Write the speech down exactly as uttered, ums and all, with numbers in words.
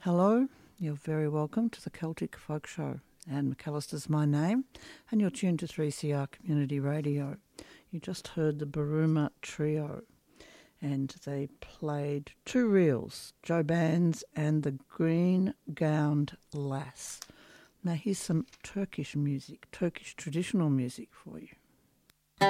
Hello, you're very welcome to the Celtic Folk Show. Anne McAllister's my name, and you're tuned to three C R Community Radio. You just heard the Baruma Trio, and they played two reels, Joe Bands and the Green Gowned Lass. Now here's some Turkish music, Turkish traditional music for you.